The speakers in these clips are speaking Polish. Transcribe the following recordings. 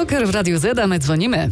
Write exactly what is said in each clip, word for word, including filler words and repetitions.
Joker w Radiu Z, a my dzwonimy.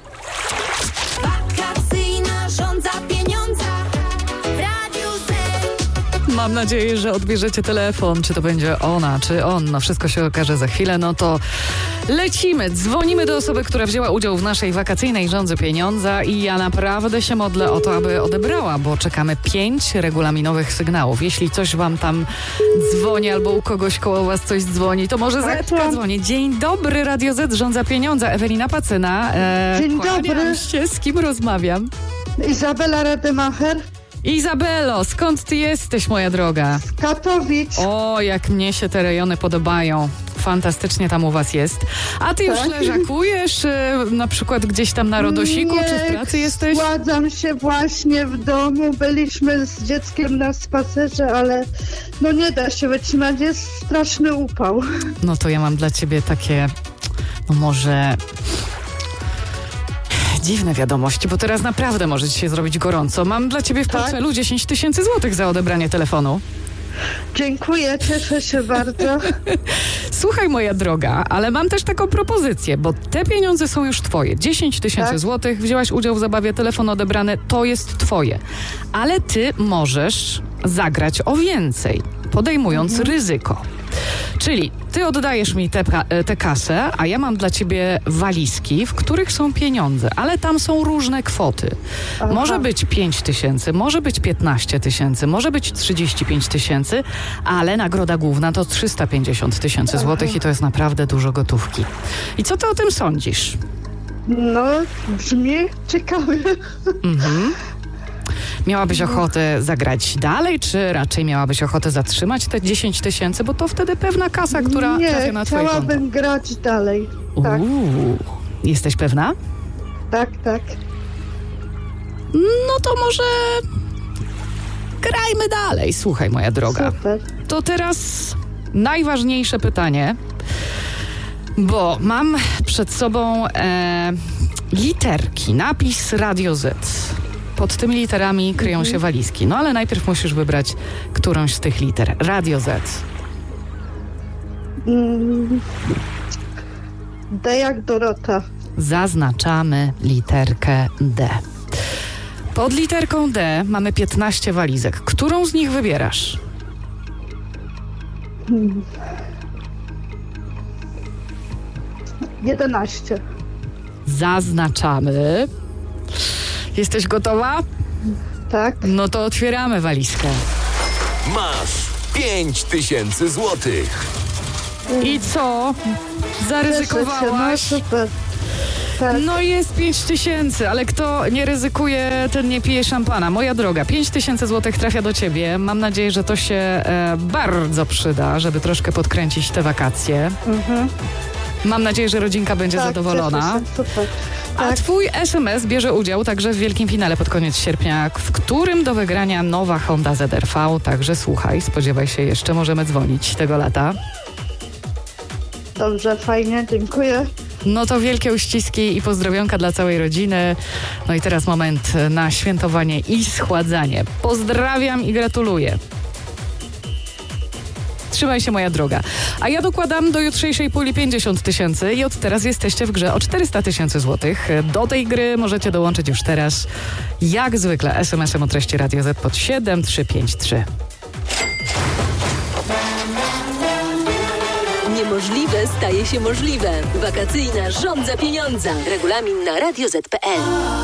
Wakacyjna żądza pieniądza w Radiu Z. Mam nadzieję, że odbierzecie telefon, czy to będzie ona, czy on. No wszystko się okaże za chwilę, no to lecimy. Dzwonimy do osoby, która wzięła udział w naszej wakacyjnej żądze pieniądza i ja naprawdę się modlę o to, aby odebrała, bo czekamy pięć regulaminowych sygnałów. Jeśli coś wam tam dzwoni albo u kogoś koło was coś dzwoni, to może Tak, Zetka tak. dzwoni. Dzień dobry, Radio Z, żądza pieniądza. Ewelina Pacyna. E, Dzień kłaniam dobry. się. Z kim rozmawiam? Izabela Rademacher Izabelo, skąd ty jesteś, moja droga? z Katowic. O, jak mnie się te rejony podobają. Fantastycznie tam u was jest. A ty już Tak. leżakujesz e, na przykład gdzieś tam na Rodosiku, Nie, czy w pracy jesteś? Schładzam się właśnie w domu. Byliśmy z dzieckiem na spacerze, ale no nie da się wytrzymać. Jest straszny upał. No to ja mam dla ciebie takie, no może dziwne wiadomości, bo teraz naprawdę może ci się zrobić gorąco. Mam dla ciebie w Tak? portfelu dziesięć tysięcy złotych za odebranie telefonu. Dziękuję, cieszę się bardzo. Słuchaj, moja droga, ale mam też taką propozycję, bo te pieniądze są już twoje. dziesięć tysięcy Tak. złotych, wzięłaś udział w zabawie, telefon odebrany, to jest twoje. Ale ty możesz zagrać o więcej, podejmując Mhm. ryzyko. Czyli ty oddajesz mi tę te kasę, a ja mam dla ciebie walizki, w których są pieniądze, ale tam są różne kwoty. Aha. Może być pięć tysięcy, może być piętnaście tysięcy, może być trzydzieści pięć tysięcy, ale nagroda główna to trzysta pięćdziesiąt tysięcy złotych i to jest naprawdę dużo gotówki. I co ty o tym sądzisz? No, brzmi ciekawie. Mhm. Miałabyś ochotę zagrać dalej, czy raczej miałabyś ochotę zatrzymać te dziesięć tysięcy, bo to wtedy pewna kasa, która Nie, trafia na twoje konto. chciałabym grać dalej. Tak, Uuu, jesteś pewna? tak, tak. No to może grajmy dalej. Słuchaj, moja droga. Super. To teraz najważniejsze pytanie, bo mam przed sobą e, literki, napis Radio Z. Pod tymi literami kryją Mhm. się walizki. No ale najpierw musisz wybrać którąś z tych liter. Radio Z. Mm. D jak Dorota. Zaznaczamy literkę D. Pod literką D mamy piętnaście walizek. Którą z nich wybierasz? jedenaście. Zaznaczamy. Jesteś gotowa? Tak. No to otwieramy walizkę. Masz pięć tysięcy złotych. I co? Cieszę się, no Zaryzykowałaś? super. Tak. No i jest pięć tysięcy, ale kto nie ryzykuje, ten nie pije szampana. Moja droga, pięć tysięcy złotych trafia do ciebie. Mam nadzieję, że to się e, bardzo przyda, żeby troszkę podkręcić te wakacje. Mhm. Mam nadzieję, że rodzinka będzie Tak, zadowolona. cieszę się, super. A Tak. twój S M S bierze udział także w wielkim finale pod koniec sierpnia, w którym do wygrania nowa Honda Z R V. Także słuchaj, spodziewaj się jeszcze, możemy dzwonić tego lata. Dobrze, fajnie, dziękuję. No to wielkie uściski i pozdrowionka dla całej rodziny. No i teraz moment na świętowanie i schładzanie. Pozdrawiam i gratuluję. Trzymaj się, moja droga. A ja dokładam do jutrzejszej puli pięćdziesiąt tysięcy i od teraz jesteście w grze o czterysta tysięcy złotych. Do tej gry możecie dołączyć już teraz, jak zwykle, es em esem o treści Radio Z pod siedem trzy pięć trzy. Niemożliwe staje się możliwe. Wakacyjna żądza pieniądza. Regulamin na radio zet kropka pe el.